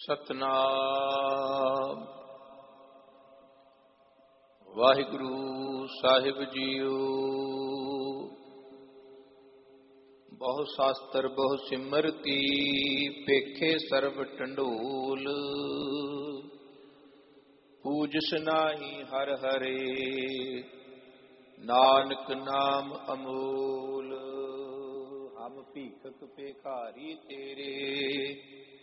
ਸਤਨਾਮ। ਵਾਹਿਗੁਰੂ ਸਾਹਿਬ JIO. ਬਹੁ ਸ਼ਾਸਤਰ ਬਹੁ ਸਿਮਰਤੀ, ਪੇਖੇ ਸਰਬ ਟੰਡੋਲ। ਪੂਜਸ ਨਾਹੀ ਹਰ ਹਰੇ, ਨਾਨਕ ਨਾਮ ਅਮੋਲ। ਹਮ ਭੀਖਕ ਭਿਖਾਰੀ ਤੇਰੇ,